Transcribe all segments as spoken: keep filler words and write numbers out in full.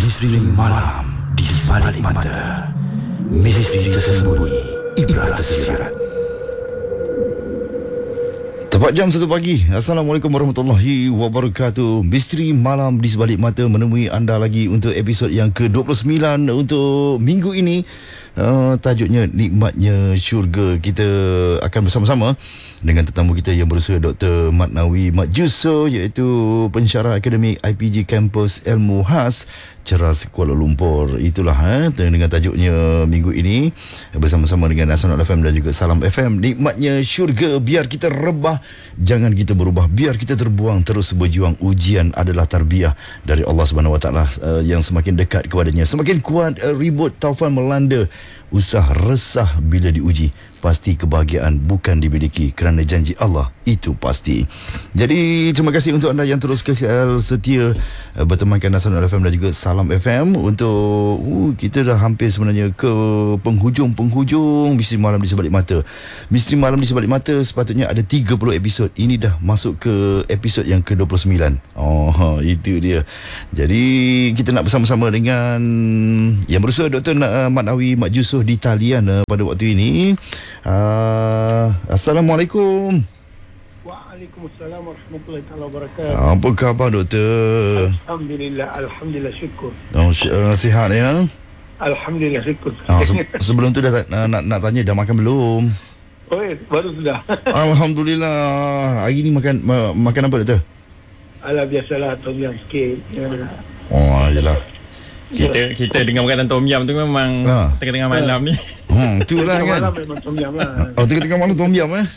Misteri malam di sebalik mata. Misteri tersembunyi, ibrah tersirat. Tepat jam satu pagi. Assalamualaikum warahmatullahi wabarakatuh. Misteri malam di sebalik mata menemui anda lagi untuk episod yang ke dua puluh sembilan untuk minggu ini. Uh, tajuknya Nikmatnya Syurga. Kita akan bersama-sama dengan tetamu kita yang berusaha Doktor Mat Nawi Mat Jusoh, iaitu pensyarah akademik I P J Kampus Ilmu Khas Ceras Kuala Lumpur. Itulah eh, dengan tajuknya minggu ini bersama-sama dengan Nasional F M dan juga Salam F M. Nikmatnya Syurga. Biar kita rebah, jangan kita berubah. Biar kita terbuang, terus berjuang. Ujian adalah tarbiyah dari Allah Subhanahu Wa Taala uh, yang semakin dekat kepadanya, semakin kuat uh, ribut taufan melanda. Usah resah bila diuji. Pasti kebahagiaan bukan dimiliki, kerana janji Allah itu pasti. Jadi terima kasih untuk anda yang terus kekal setia uh, bertemankan Nasional F M dan juga Salam F M. Untuk uh, kita dah hampir sebenarnya ke penghujung-penghujung Misteri Malam di Sebalik Mata. Misteri Malam di Sebalik Mata sepatutnya ada tiga puluh episod. Ini dah masuk ke episod yang ke dua puluh sembilan. Oh, itu dia. Jadi kita nak bersama-sama dengan yang berusaha Doktor Mat Nawi Mat Jusoh di talian uh, pada waktu ini. Uh, Assalamualaikum. Waalaikumsalam warahmatullahi wabarakatuh. Apa khabar doktor? Alhamdulillah, alhamdulillah, syukur. Oh, uh, sihat ya? Alhamdulillah, syukur. Uh, se- sebelum tu dah uh, nak nak tanya dah makan belum? Oh, eh, baru sudah. Alhamdulillah. Hari ni makan ma- makan apa doktor? Alah, biasalah tom yum sikit. Ya. Oh, yalah. Kita kita dengan makanan tom yum tu memang ha. tengah-tengah malam ni. Hmm, itulah kan. Malam memang tom yum lah. Oh, tengah-tengah malam tom yum eh.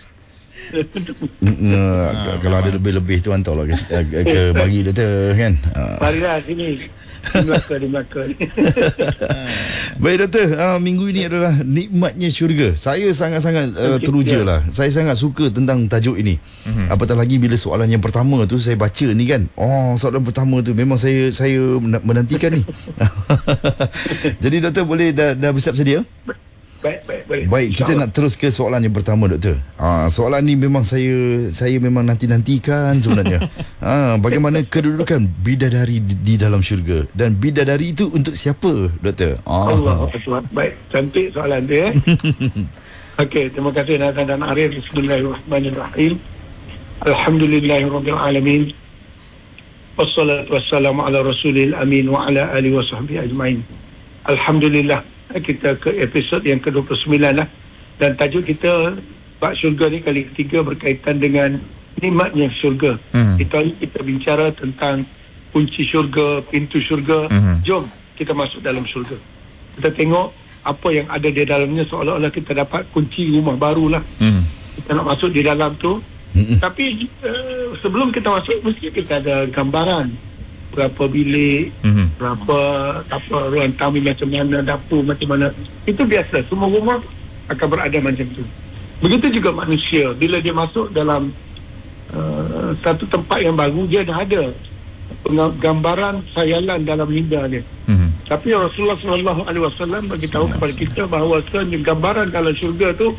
uh, kalau ada lebih-lebih tu hantarlah ke, ke, ke bagi doktor kan. Uh. Marilah sini. Di Melaka, di Melaka. Baik doktor, uh, minggu ini adalah Nikmatnya Syurga. Saya sangat-sangat uh, teruja lah. Saya sangat suka tentang tajuk ini. Mm-hmm. Apatah lagi bila soalan yang pertama tu saya baca ni kan. Oh, soalan pertama tu memang saya saya menantikan ni. Jadi doktor boleh dah, dah bersiap sedia? Baik, baik, baik. Baik, kita nak terus ke soalan yang pertama doktor. Ah, soalan ni memang saya saya memang nanti-nantikan sebenarnya. Ah, bagaimana kedudukan bidadari di, di dalam syurga, dan bidadari itu untuk siapa doktor? Ah. Allah Akbar. Baik, cantik soalan dia. Eh? Okey, terima kasih Nazan dan Arif. Bismillahirrahmanirrahim. Alhamdulillahirabbil alamin. Wassalatu wassalamu ala rasulil amin wa ala alihi wa sahbihi ajmain. Alhamdulillah. Kita ke episod yang ke dua puluh sembilan lah. Dan tajuk kita bab syurga ni kali ketiga berkaitan dengan nikmatnya syurga. Hmm. Kita kita bicara tentang kunci syurga, pintu syurga. Hmm. Jom kita masuk dalam syurga. Kita tengok apa yang ada di dalamnya, seolah-olah kita dapat kunci rumah baru lah. Hmm. Kita nak masuk di dalam tu. Hmm. Tapi uh, sebelum kita masuk mesti kita ada gambaran. Berapa bilik, mm-hmm. berapa apa ruang tamu macam mana, dapur macam mana. Itu biasa, semua rumah akan berada macam tu. Begitu juga manusia, bila dia masuk dalam uh, satu tempat yang baru, dia dah ada gambaran khayalan dalam minda dia. Mm-hmm. Tapi Rasulullah sallallahu alaihi wasallam beritahu kepada kita bahawa gambaran dalam syurga tu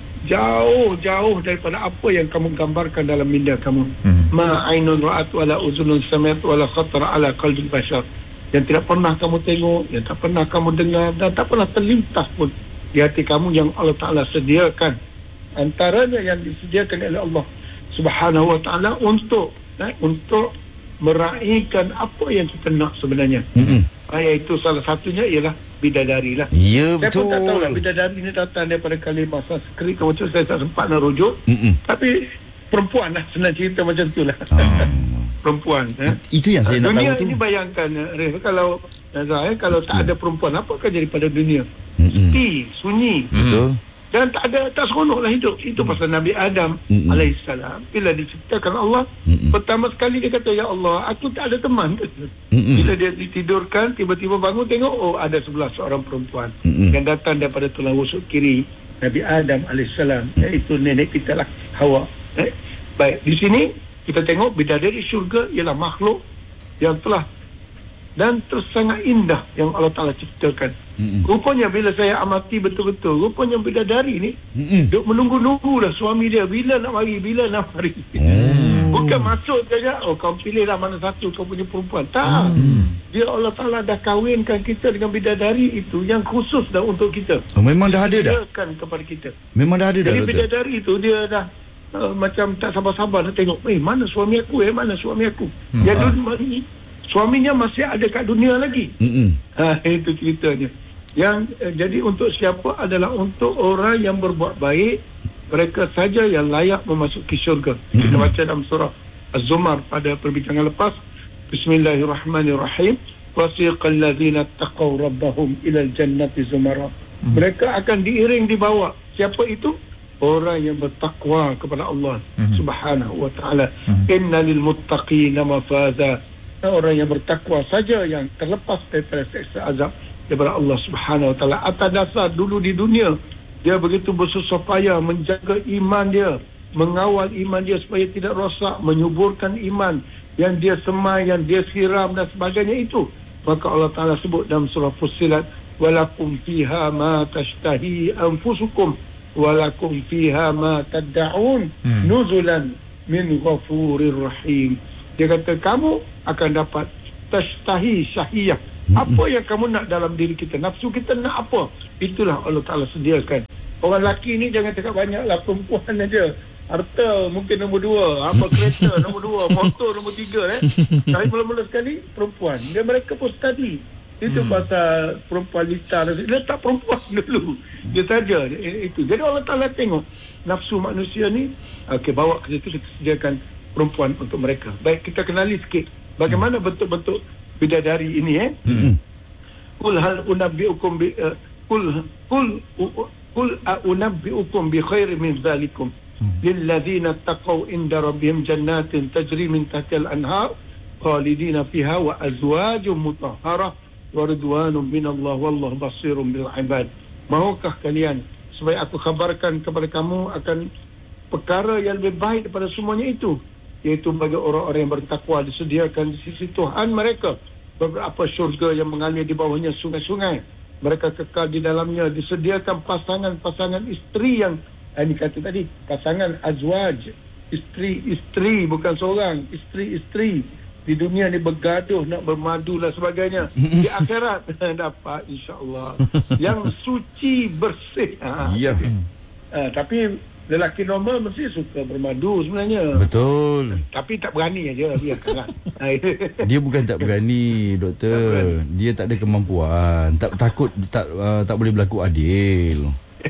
jauh-jauh daripada apa yang kamu gambarkan dalam minda kamu. Hmm. Ma ainun ra'at wala uzunun sami'at wala khatara ala qalbi bashar. Yang tidak pernah kamu tengok, yang tak pernah kamu dengar, dan tak pernah terlintas pun di hati kamu yang Allah Ta'ala sediakan. Antaranya yang disediakan oleh Allah Subhanahu Wa Ta'ala untuk eh, untuk meraihkan apa yang kita nak sebenarnya. Hmm. Iaitu salah satunya ialah bidadari lah. Ya, saya betul. Saya pun tak tahu lah bidadari ni datang daripada kalimah Sanskrit. Macam saya tak sempat nak rujuk. Mm-mm. Tapi perempuan lah, senang cerita macam tu lah. Ah. Perempuan. Eh? Itu yang saya uh, nak tahu tu. Dunia ini bayangkan, Rif, kalau Nazar, eh, kalau tak ada perempuan, apa akan jadi pada dunia? Sepi, sunyi. Betul. Dan tak ada, tak seronok lah hidup. Itu pasal Nabi Adam Mm-mm. alaihissalam, bila diciptakan Allah, Mm-mm. pertama sekali dia kata, ya Allah, aku tak ada teman. Mm-mm. Bila dia ditidurkan, tiba-tiba bangun tengok, oh ada sebelah seorang perempuan Mm-mm. yang datang daripada tulang rusuk kiri Nabi Adam alaihissalam, iaitu nenek kita lah, Hawa. Eh? Baik, di sini kita tengok bidadari syurga ialah makhluk yang telah dan tersangat indah yang Allah Ta'ala ciptakan. Mm-mm. Rupanya bila saya amati betul-betul, rupanya bidadari ni duk menunggu-nunggu lah suami dia bila nak mari, bila nak mari. Mm. Bukan masuk saja, oh kau pilihlah mana satu kau punya perempuan. Tak. Hmm. Dia Allah Ta'ala dah kahwinkan kita dengan bidadari itu yang khusus dah untuk kita. Oh, memang dah ada dah? Disediakan kepada kita. Memang dah ada dah, Jadi doktor? bidadari itu dia dah uh, macam tak sabar-sabar nak tengok, eh mana suami aku, eh mana suami aku. Hmm. Yang ah. dunia, suaminya masih ada kat dunia lagi. Hmm. Ha, itu ceritanya. Yang uh, jadi untuk siapa adalah untuk orang yang berbuat baik, mereka saja yang layak memasuki syurga. Mm-hmm. Kita baca dalam surah Az-Zumar pada perbincangan lepas. Bismillahirrahmanirrahim. Wasiqal ladzina taqaw rabbahum ilal jannati zumara. Mm-hmm. Mereka akan diiring dibawa. Siapa itu? Orang yang bertakwa kepada Allah mm-hmm. Subhanahu wa ta'ala. Mm-hmm. Innalil muttaqina mafaza. Orang yang bertakwa saja yang terlepas daripada seksa azab daripada Allah Subhanahu wa ta'ala. Atas dasar dulu di dunia dia begitu bersusah payah menjaga iman dia, mengawal iman dia supaya tidak rosak, menyuburkan iman yang dia semai, yang dia siram dan sebagainya itu. Maka Allah Ta'ala sebut dalam surah Fussilat, walakum fiha ma tashtahi anfusukum walakum fiha ma tad'un hmm. nuzulan min ghafurir rahim. Dia kata kamu akan dapat tashtahi syahiyah. Apa yang kamu nak dalam diri kita, nafsu kita nak apa, itulah Allah Ta'ala sediakan. Orang lelaki ni jangan cakap banyak lah, perempuan aja. Harta mungkin nombor dua, apa kereta nombor dua, motor nombor tiga eh. Tapi mula-mula sekali perempuan. Dia mereka pun study. Itu hmm. pasal perempuan lita. Dia tak perempuan dulu. Dia saja itu. Jadi Allah Ta'ala tengok nafsu manusia ni, okey, bawa ke situ, kita sediakan perempuan untuk mereka. Baik, kita kenali sikit bagaimana hmm. bentuk-bentuk bidadari ini eh. Hmm. Qul hal unabbiukum bi uh, qul qul qul unabbiukum bi khairin min zalikum lil ladzina taqaw inda rabbihim jannatin tajri min tahtiha al-anhar khalidina fiha wa azwajun mutahharah wa ridwanun minallah wallahu basirun bil ibad. Mahukah kalian supaya aku khabarkan kepada kamu akan perkara yang lebih baik daripada semuanya itu, iaitu bagi orang-orang yang bertakwa disediakan di sisi Tuhan mereka beberapa syurga yang mengalir di bawahnya sungai-sungai. Mereka kekal di dalamnya, disediakan pasangan-pasangan isteri yang eh, ini kata tadi, pasangan azwaj, isteri-isteri, bukan seorang, isteri-isteri. Di dunia ni bergaduh, nak bermadu dan sebagainya. Di akhirat dapat insya-Allah yang suci, bersih. Ha, ya. Ha, tapi lelaki normal mesti suka bermadu sebenarnya. Betul. Tapi tak berani aja, biarkanlah. Dia bukan tak berani, doktor. Tak berani. Dia tak ada kemampuan. Tak takut tak uh, tak boleh berlaku adil.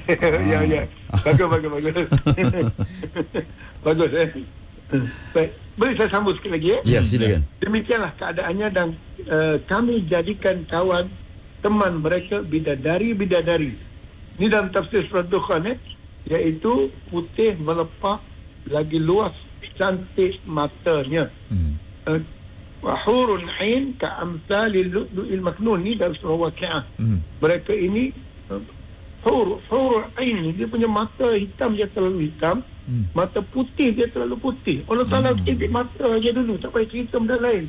Ya ya. Bagus bagus bagus. Bagus eh. Baik, boleh saya sambung sikit lagi eh? Ya, silakan. Demikianlah keadaannya dan uh, kami jadikan kawan teman mereka bidadari-bidadari. Ini dalam tafsir surah Dukhan eh, iaitu putih melepah lagi luas cantik matanya. Hmm. Uh, wa hurun ain ka amsalil lu'lu'il maknun, ni dalam surah Waqiah. Hmm. Mereka ini uh, hur hurun ain, dia punya mata hitam, dia terlalu hitam. Hmm. Mata putih dia terlalu putih. Allah Ta'ala hmm. edit mata aja dulu, tak payah cerita benda lain.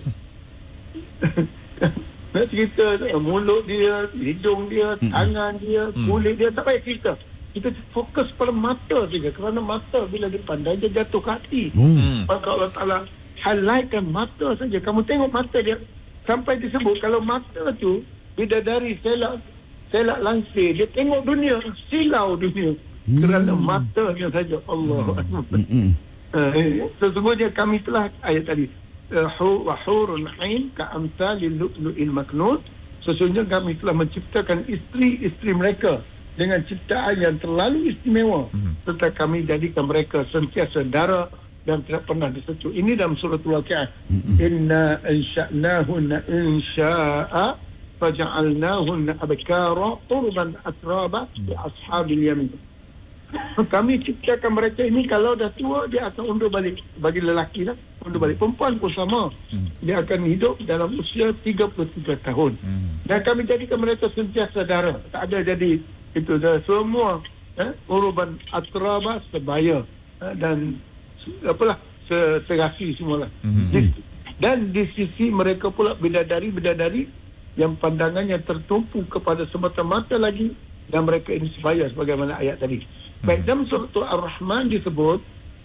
Nak cerita mulut dia, hidung dia, hmm. tangan dia, kulit dia, tak payah cerita. Kita fokus pada mata saja, kerana mata bila dipandang dia jatuh ke hati. Hmm. Maka Allah Ta'ala highlightkan mata saja. Kamu tengok mata dia, sampai disebut kalau mata tu bidadari selak selak langsir, dia tengok dunia, silau dunia. Hmm. Kerana matanya saja. Allah. Hmm. Uh, sesungguhnya kami telah ayat tadi wa hurun ain ka amsalil lu'lu'il maknun, sesungguhnya kami telah menciptakan isteri-isteri mereka dengan ciptaan yang terlalu istimewa, hmm. serta kami jadikan mereka sentiasa dara dan tidak pernah disentuh. Ini dalam surah Al-Waqiah. Hmm. Inna ansha'nahunna insya'a faja'alnahunna abkara turban atraba li ashabil yamin. Kami ciptakan mereka ini, kalau dah tua dia akan undur balik. Bagi lelaki lah, undur balik. Perempuan pun sama. Hmm. Dia akan hidup dalam usia tiga puluh tiga tahun. Hmm. Dan kami jadikan mereka sentiasa dara. Tak ada jadi itu dah semua eh, uruban atraba sebaya eh, dan apalah serasi semualah. Hmm. Di, dan di sisi mereka pula bidadari-bidadari yang pandangannya tertumpu kepada semata-mata lagi, dan mereka ini sebaya sebagaimana ayat tadi. Baik, dalam surah Ar-Rahman disebut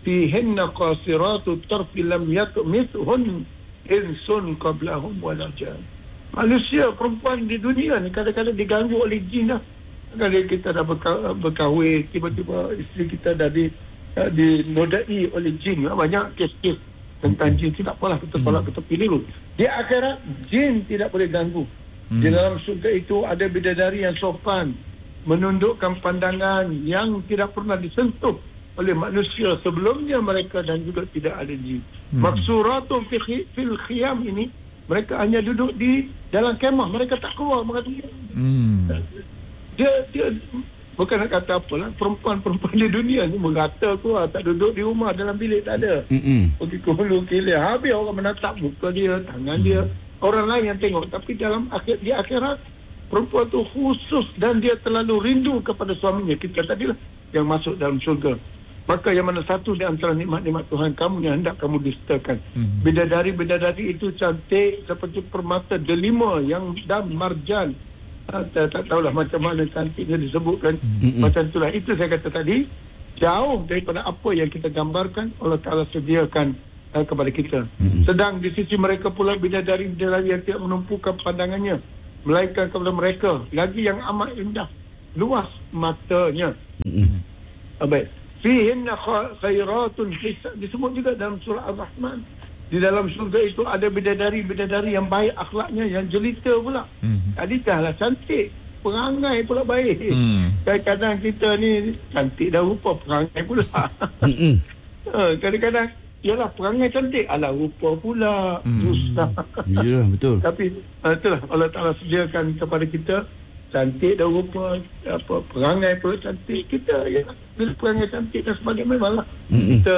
fihinna qasiratut tarfi lam yatmithun insun qablahum wala jan. Manusia perempuan di dunia ni kadang-kadang diganggu oleh jin lah. Kalau kita dah berka- berkahwin, tiba-tiba isteri kita dah di uh, dinodai oleh jin. Banyak kes-kes tentang jin. Tidak apalah, kita tolak, kita pilih dulu. Di akhirat jin tidak boleh ganggu. Hmm. Di dalam surga itu ada bidadari yang sopan, menundukkan pandangan yang tidak pernah disentuh oleh manusia sebelumnya mereka, dan juga tidak ada jin. Hmm. Maksuratun fil khiyam ini, mereka hanya duduk di dalam kemah, mereka tak keluar. Mereka hmm. dia dia bukan nak kata apalah, perempuan-perempuan di dunia ni merata keluar, tak duduk di rumah dalam bilik, tak ada. Hmm. Pergi ke hulu kilir, habis orang menatap muka dia, tangan hmm. dia, orang lain yang tengok. Tapi dalam akhir di akhirat, perempuan tu khusus dan dia terlalu rindu kepada suaminya. Kita tadilah yang masuk dalam syurga. Maka yang mana satu di antara nikmat-nikmat Tuhan kamu yang hendak kamu dustakan. Hmm. Bidadari-bidadari itu cantik seperti permata delima yang dan marjan. Ha, tak, tak tahulah macam mana cantiknya disebutkan. Hmm. Macam itulah. Itu saya kata tadi, jauh daripada apa yang kita gambarkan, Allah Ta'ala sediakan uh, kepada kita. Hmm. Sedang di sisi mereka pula bidadari-bidadari yang tidak menumpukan pandangannya, melainkan kepada mereka lagi yang amat indah, luas matanya. Hmm. Baik. Fihinna khairatun hisab, disebut juga dalam surah Al-Rahman. Di dalam surga itu ada bidadari-bidadari yang baik akhlaknya, yang jelita pula. Hmm. Tadi dah cantik, perangai pula baik. Hmm. Kadang-kadang kita ni cantik dah rupa, perangai pula. Hmm. Kadang-kadang yalah perangai cantik, alah rupa pula. Susah. Hmm. Ya betul. Tapi itulah Allah Ta'ala sediakan kepada kita cantik dan rupa, apa, perangai pun cantik. Kita ya, bila perangai cantik dan sebagainya memanglah mm-hmm. kita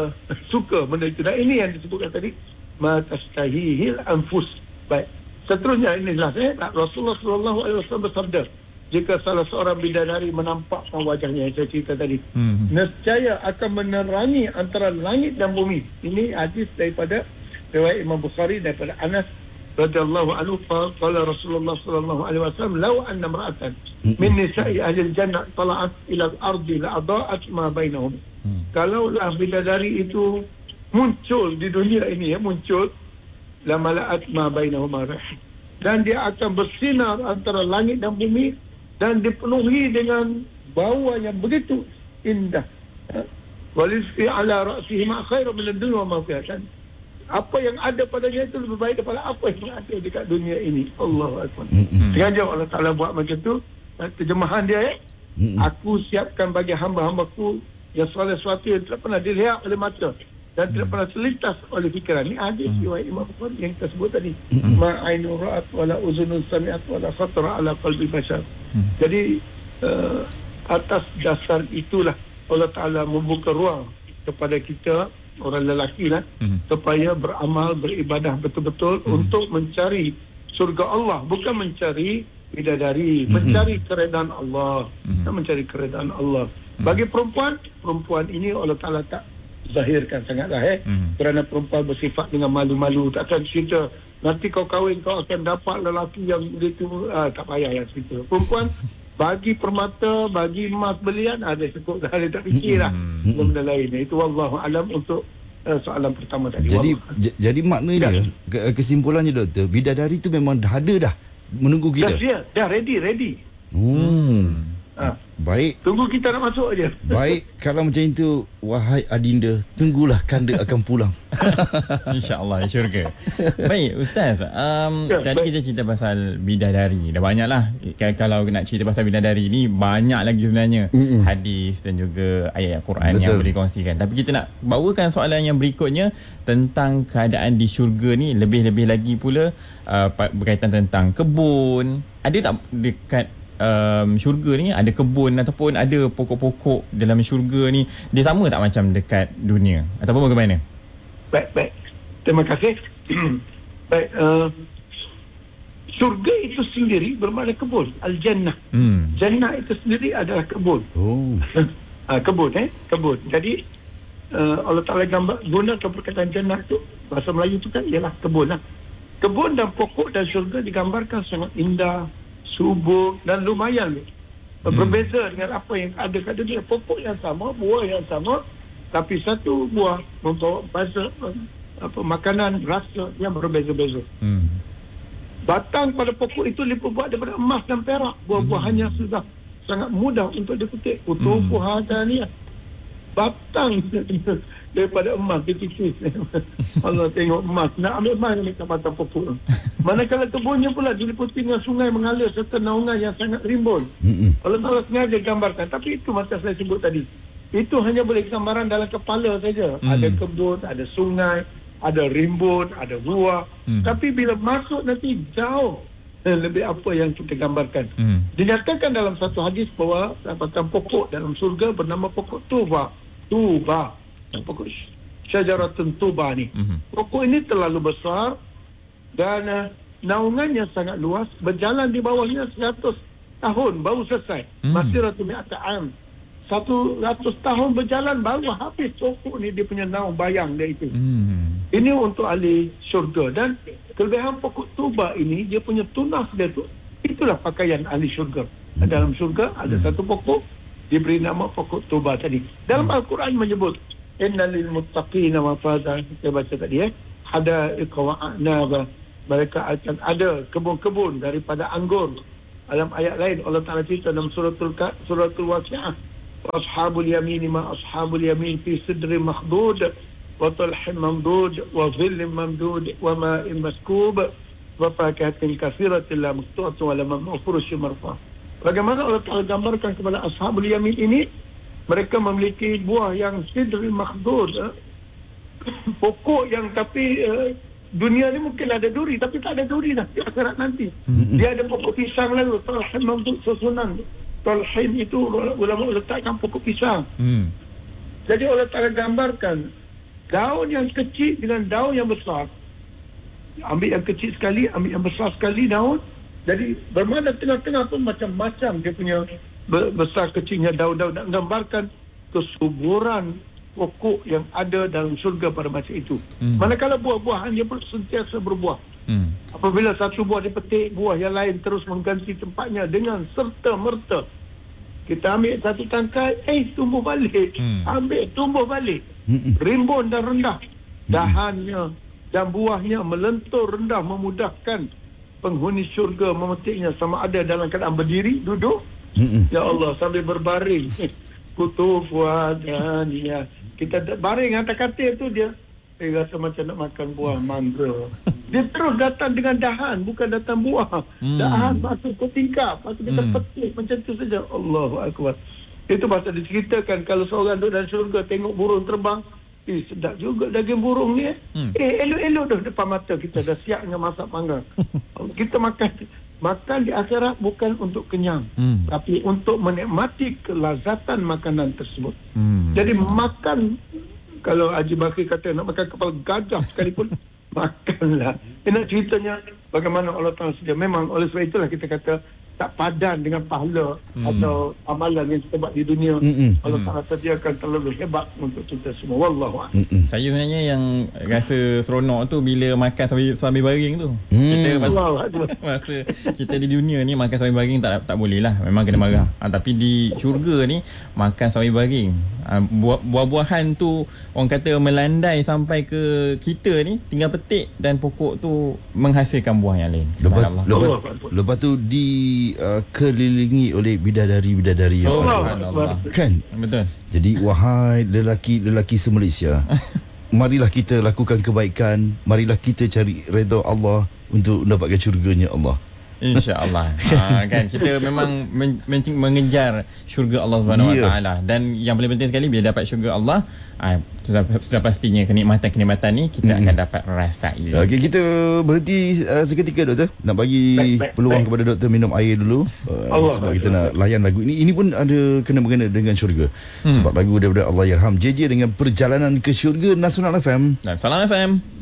suka benda itu. Dan ini yang disebutkan tadi, ma tastahihil anfus. Baik, seterusnya inilah eh, Rasulullah sallallahu alaihi wasallam bersabda, jika salah seorang bidadari menampakkan wajahnya, yang saya cerita tadi, mm-hmm. nescaya akan menerangi antara langit dan bumi. Ini hadis daripada riwayat Imam Bukhari daripada Anas radhiyallahu anhu, qala Rasulullah sallallahu alaihi wasallam, law anna imra'atan min nisa'i ahli al-jannah tala'at ila al-ardi la adaa'at ma bainahum. Kalaulah bidadari itu muncul di dunia ini, ya, muncul, la mala'at ma bainahum rih, dan dia akan bersinar antara langit dan bumi, dan dipenuhi dengan bau yang begitu indah. Walisfi ala ra'sihi ma khairu min ad-dunya wa ma fiha. Apa yang ada padanya itu lebih baik daripada apa yang ada dekat dunia ini. Allahu Akbar. Mm-hmm. Sengaja Allah Ta'ala buat macam tu. Terjemahan dia, ya. Mm-hmm. Aku siapkan bagi hamba-hambaku yang segala sesuatu yang tidak pernah dilihat oleh mata dan mm-hmm. tidak pernah selintas oleh fikiran. Ini hadis mm-hmm. riwayat Imam Bukhari yang kita sebut tadi. Mm-hmm. Ma ainu ra'at wala uzunun sami'at wala khatara ala qalbi bashar. Mm-hmm. Jadi uh, atas dasar itulah Allah Ta'ala membuka ruang kepada kita, orang lelaki lah, mm-hmm. supaya beramal, beribadah betul-betul mm-hmm. untuk mencari surga Allah, bukan mencari bidadari, mm-hmm. mencari keredaan Allah, mm-hmm. mencari keredaan Allah. Mm-hmm. Bagi perempuan, perempuan ini Allah Ta'ala tak zahirkan sangatlah, eh, mm-hmm. kerana perempuan bersifat dengan malu-malu, takkan cerita nanti kau kahwin kau akan dapat lelaki yang begitu, ah, tak payah yang cerita. Perempuan bagi permata, bagi emas belian, ada cukup dah, dia tak fikir lah mm-hmm. benda lain. Itu wallahu alam untuk uh, soalan pertama tadi. Jadi j- jadi maknanya ke- kesimpulannya doktor, bidadari tu memang dah ada dah menunggu kita. Dah siap, dah ready, ready. Hmm. Ha. Baik. Tunggu kita nak masuk aja. Baik, kalau macam itu, wahai adinda, tunggulah kanda akan pulang. InsyaAllah, syurga. Baik, Ustaz, um, ya, tadi baik. Kita cerita pasal bidadari. Dah banyak lah. Kalau nak cerita pasal bidadari ni, banyak lagi sebenarnya. Mm-mm. Hadis dan juga ayat Quran Betul. Yang boleh kongsikan. Tapi kita nak bawakan soalan yang berikutnya tentang keadaan di syurga ni. Lebih-lebih lagi pula uh, berkaitan tentang kebun. Ada tak dekat Um, syurga ni ada kebun ataupun ada pokok-pokok dalam syurga ni, dia sama tak macam dekat dunia ataupun bagaimana? Baik, baik. Terima kasih. Baik, uh, syurga itu sendiri bermakna kebun. Al-Jannah. Hmm. Jannah itu sendiri adalah kebun. Oh. uh, kebun, eh? Kebun. Jadi, uh, Allah Ta'ala gambar, gunakan perkataan Jannah tu, bahasa Melayu tu kan, ialah kebun lah. Kebun dan pokok dan syurga digambarkan sangat indah, subur dan lumayan. Hmm. Berbeza dengan apa yang ada kat dunia. Pokok yang sama, buah yang sama, Tapi satu buah membawa rasa apa makanan rasa yang berbeza-beza. Hmm. Batang pada pokok itu dibuat daripada emas dan perak. Buah-buahannya hmm. sudah sangat mudah untuk dipetik. Kutufu hmm. hadaniah. Batang daripada emas ditipis. Allah tengok emas. Nak ambil emas dekat batang pokok. Manakala kebunnya pula diliputi dengan sungai mengalir serta naungan yang sangat rimbun. Hmm. Allah Ta'ala sengaja gambarkan. Tapi itu macam saya sebut tadi. Itu hanya boleh gambaran dalam kepala saja. Hmm. Ada kebun, ada sungai, ada rimbun, ada buah. Hmm. Tapi bila masuk nanti jauh eh, lebih apa yang kita gambarkan. Hmm. Dinyatakan dalam satu hadis bahawa batang pokok dalam surga bernama pokok tuba. Tuba. Pokok syajaratun tuba ni. Hmm. Pokok ini terlalu besar dan uh, naungannya sangat luas. Berjalan di bawahnya seratus tahun baru selesai. Hmm. Masiratu mi'ata am. Satu ratus tahun berjalan baru habis pokok ni dia punya naung bayang dia itu. Hmm. Ini untuk ahli syurga. Dan kelebihan pokok tuba ini dia punya tunas dia tu itulah pakaian ahli syurga. Hmm. Dalam syurga ada hmm. satu pokok diberi nama pokok tuba tadi. Dalam hmm. Al-Quran menyebut innal lil muttaqina mafaza, kita baca tadi eh hadaiqa wa a'naba, mereka akan ada kebun-kebun daripada anggur. Dalam ayat lain Allah Taala cerita dalam suratul suratul waqiah, ashabul yamin ma ashabul yamin fi sidrin makhdud wa talhin mamdud wa dhillin mamdud wa ma'in maskub wa fakihatin katsiratin la maqtu'atin wa la mamfurushin marfa. Bagaimana Allah Ta'ala gambarkan kepada ashabul yamin ini, mereka memiliki buah yang sidrin makhdud, eh? pokok yang tapi eh, dunia ni mungkin ada duri tapi tak ada duri dah di akhirat nanti. Mm-hmm. Dia ada pokok pisang lalu talhin mamdud susunan. Talhin itu ulama letakkan pokok pisang. Hmm. Jadi Allah Ta'ala gambarkan daun yang kecil dengan daun yang besar. Ambil yang kecil sekali, ambil yang besar sekali daun. Jadi bermakna tengah-tengah pun macam-macam dia punya besar kecilnya daun-daun. Nak gambarkan kesuburan pokok yang ada dalam syurga pada masa itu. Hmm. Manakala buah-buahan dia pun sentiasa berbuah. Hmm. Apabila satu buah dipetik, buah yang lain terus mengganti tempatnya dengan serta-merta. Kita ambil satu tangkai, eh tumbuh balik. Hmm. Ambil, tumbuh balik. Hmm. Rimbun dan rendah. Dahannya dan buahnya melentur rendah, memudahkan penghuni syurga memetiknya sama ada dalam keadaan berdiri, duduk. Hmm. Ya Allah, sambil berbaring. Kutufu hadaniah. Kita baring atas katil tu dia Eh, rasa macam nak makan buah mangga. Dia terus datang dengan dahan, bukan datang buah. Hmm. Dahan masuk ke tingkap, masuk kita hmm. petik macam tu saja. Allahu Akbar. Itu pasal diceritakan kalau seorang duduk dalam syurga tengok burung terbang, eh sedap juga daging burung ni eh. Hmm. Eh elok-elok dah depan mata kita, dah siap dengan masak panggang. Kita makan makan di akhirat bukan untuk kenyang, hmm. tapi untuk menikmati kelazatan makanan tersebut. Hmm. Jadi makan, kalau Haji Bakri kata nak makan kepala gajah sekalipun, makanlah. Ini ceritanya bagaimana Allah Ta'ala sedia. Memang oleh sebab itulah kita kata tak padan dengan pahala hmm. atau amalan yang kita buat di dunia. Mm-mm. Allah Ta'ala sediakan terlalu hebat untuk kita semua. Wallahu a'lam. Saya sebenarnya yang rasa seronok tu bila makan sambil, sambil baring tu. Mm. Kita masa, masa kita di dunia ni makan sambil baring tak tak boleh lah. Memang kena marah. Ha, tapi di syurga ni makan sambil baring. Ha, buah, buah-buahan tu orang kata melandai sampai ke kita ni, tinggal petik dan pokok tu menghasilkan buah yang lain. Lepas, lepas, lepas tu di Uh, kelilingi oleh bidadari-bidadari yang Allah. Kan? Betul. Jadi wahai lelaki-lelaki se-Malaysia, marilah kita lakukan kebaikan, marilah kita cari redha Allah untuk mendapatkan syurganya Allah. InsyaAllah. ha, kan kita memang men- men- mengejar syurga Allah Subhanahu yeah. Wa Taala, dan yang paling penting sekali bila dapat syurga Allah, ha, sudah, sudah pastinya kenikmatan-kenikmatan ni kita mm. akan dapat rasai. Okey, kita berhenti uh, seketika doktor. Nak bagi baik, baik, peluang baik. kepada doktor minum air dulu uh, Allah sebab Allah. Kita nak layan lagu ini. Ini pun ada kena mengena dengan syurga. Hmm. Sebab lagu daripada Allahyarham J J dengan Perjalanan ke Syurga Nasional F M. Dan Salam F M.